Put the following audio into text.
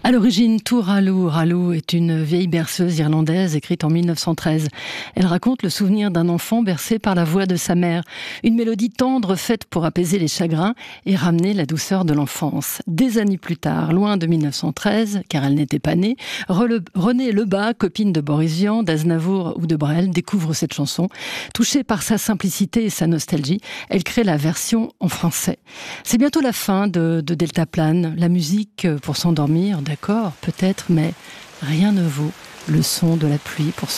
À l'origine, Touralou Ralou est une vieille berceuse irlandaise écrite en 1913. Elle raconte le souvenir d'un enfant bercé par la voix de sa mère. Une mélodie tendre faite pour apaiser les chagrins et ramener la douceur de l'enfance. Des années plus tard, loin de 1913, car elle n'était pas née, Renée Lebas, copine de Boris Vian, d'Aznavour ou de Brel, découvre cette chanson. Touchée par sa simplicité et sa nostalgie, elle crée la version en français. C'est bientôt la fin de Deltaplane. La musique pour s'endormir, d'accord, peut-être, mais rien ne vaut le son de la pluie pour